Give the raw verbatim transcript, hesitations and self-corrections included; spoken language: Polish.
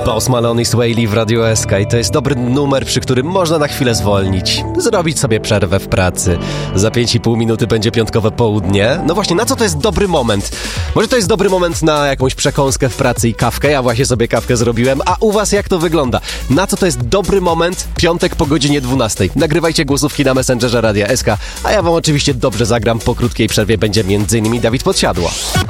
Post Malone i Sway w Radio S K i to jest dobry numer, przy którym można na chwilę zwolnić, zrobić sobie przerwę w pracy. Za pięć i pół minuty będzie piątkowe południe. No właśnie, na co to jest dobry moment? Może to jest dobry moment na jakąś przekąskę w pracy i kawkę? Ja właśnie sobie kawkę zrobiłem, a u was jak to wygląda? Na co to jest dobry moment? Piątek po godzinie dwunastej. Nagrywajcie głosówki na Messengerze Radia S K, a ja wam oczywiście dobrze zagram. Po krótkiej przerwie będzie między innymi Dawid Podsiadło.